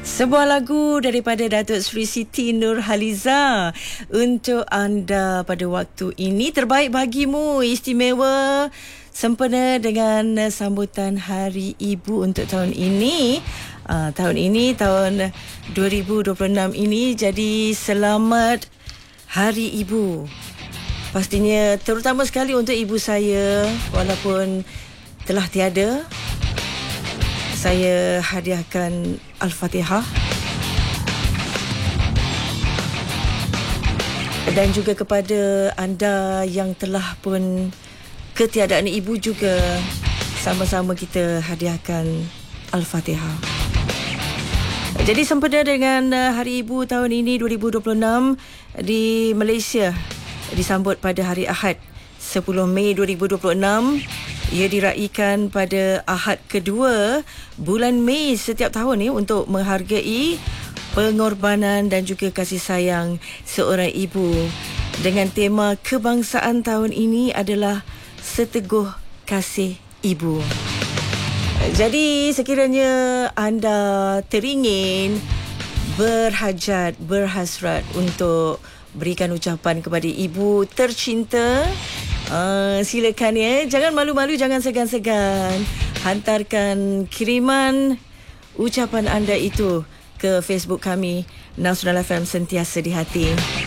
Sebuah lagu daripada Datuk Seri Siti Nurhaliza untuk anda pada waktu ini. Terbaik bagimu, istimewa, sempena dengan sambutan Hari Ibu untuk tahun ini. Tahun 2026 ini. Jadi selamat Hari Ibu. Pastinya terutama sekali untuk ibu saya, walaupun telah tiada. Saya hadiahkan Al-Fatihah dan juga kepada anda yang telah pun ketiadaan ibu juga, sama-sama kita hadiahkan Al-Fatihah. Jadi sempena dengan Hari Ibu tahun ini 2026 di Malaysia disambut pada hari Ahad 10 Mei 2026. Ia diraikan pada Ahad kedua bulan Mei setiap tahun untuk menghargai pengorbanan dan juga kasih sayang seorang ibu. Dengan tema kebangsaan tahun ini adalah Seteguh Kasih Ibu. Jadi sekiranya anda teringin, berhajat, berhasrat untuk berikan ucapan kepada ibu tercinta, silakan ya. Jangan malu-malu, jangan segan-segan. Hantarkan kiriman ucapan anda itu ke Facebook kami, Nasional FM Sentiasa di Hati.